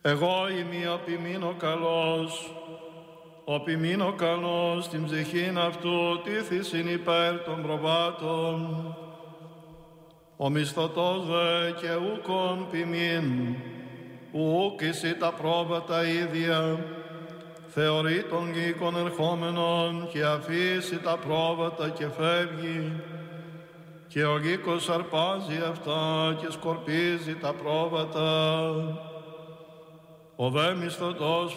Εγώ είμαι ο ποιμήνω καλός, ο ποιμήνω καλός, την ψυχήν αυτού τίθησιν υπέρ των προβάτων. Ο μισθωτός δε και ούκον ποιμήν, ουκ εισι τα πρόβατα ίδια, θεωρεί τον γήκον ερχόμενον και αφήσει τα πρόβατα και φεύγει, και ο γήκος αρπάζει αυτά και σκορπίζει τα πρόβατα. Ο δε μισθωτός